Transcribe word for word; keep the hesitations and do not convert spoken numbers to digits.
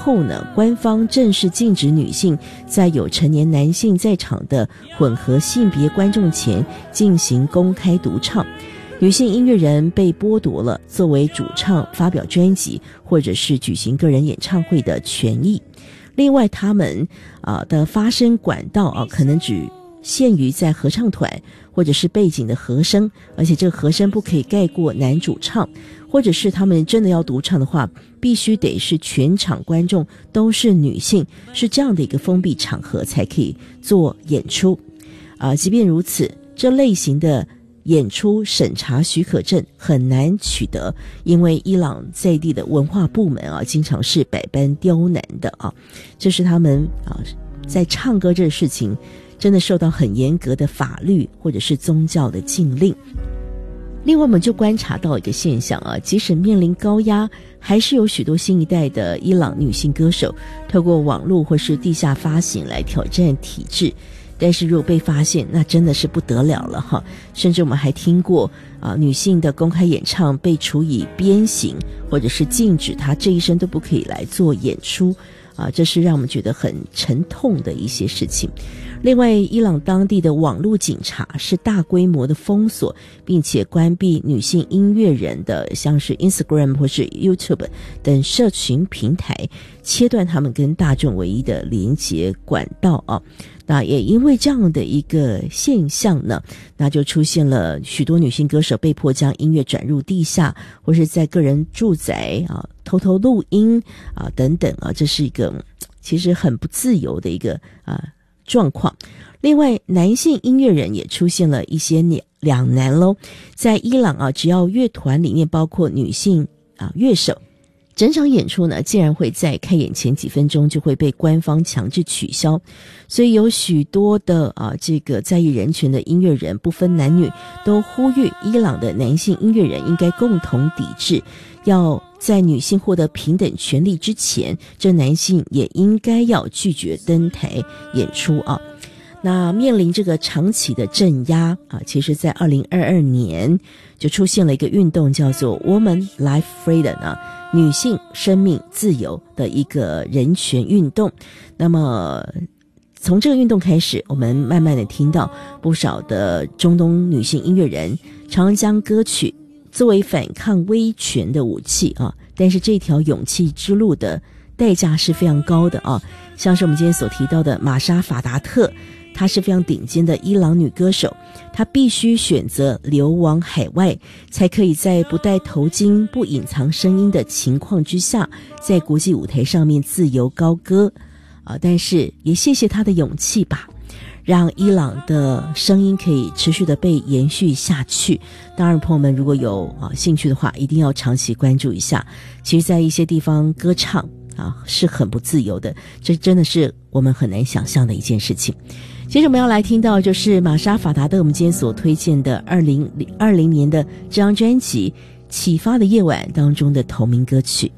后呢，官方正式禁止女性在有成年男性在场的混合性别观众前进行公开独唱。女性音乐人被剥夺了作为主唱发表专辑或者是举行个人演唱会的权益。另外他们啊的发声管道啊可能只限于在合唱团或者是背景的和声，而且这个和声不可以盖过男主唱，或者是他们真的要独唱的话，必须得是全场观众都是女性，是这样的一个封闭场合才可以做演出。啊，即便如此，这类型的演出审查许可证很难取得，因为伊朗在地的文化部门啊，经常是百般刁难的啊。这是他们啊，在唱歌这个事情，真的受到很严格的法律或者是宗教的禁令。另外，我们就观察到一个现象啊，即使面临高压，还是有许多新一代的伊朗女性歌手透过网络或是地下发行来挑战体制。但是如果被发现，那真的是不得了了哈！甚至我们还听过啊，女性的公开演唱被处以鞭刑，或者是禁止她这一生都不可以来做演出啊，这是让我们觉得很沉痛的一些事情。另外，伊朗当地的网络警察是大规模的封锁，并且关闭女性音乐人的像是 Instagram 或是 YouTube 等社群平台，切断他们跟大众唯一的连结管道啊。那也因为这样的一个现象呢，那就出现了许多女性歌手被迫将音乐转入地下，或是在个人住宅啊偷偷录音啊等等啊，这是一个其实很不自由的一个啊状况。另外，男性音乐人也出现了一些两难咯。在伊朗啊，只要乐团里面包括女性啊乐手，整场演出呢，竟然会在开演前几分钟就会被官方强制取消，所以有许多的啊，这个在意人权的音乐人，不分男女，都呼吁伊朗的男性音乐人应该共同抵制，要在女性获得平等权利之前，这男性也应该要拒绝登台演出啊。那面临这个长期的镇压啊，其实在二零二二年就出现了一个运动，叫做 Woman Life Freedom 啊，女性生命自由的一个人权运动。那么从这个运动开始，我们慢慢的听到不少的中东女性音乐人常将歌曲作为反抗威权的武器啊，但是这条勇气之路的代价是非常高的啊。像是我们今天所提到的玛莎法达特，她是非常顶尖的伊朗女歌手，她必须选择流亡海外，才可以在不戴头巾、不隐藏声音的情况之下，在国际舞台上面自由高歌啊！但是也谢谢她的勇气吧，让伊朗的声音可以持续的被延续下去。当然，朋友们如果有啊兴趣的话，一定要长期关注一下。其实，在一些地方歌唱啊是很不自由的，这真的是我们很难想象的一件事情。接着我们要来听到就是玛莎法达特我们今天所推荐的二零二零年的这张专辑《启发的夜晚》当中的同名歌曲。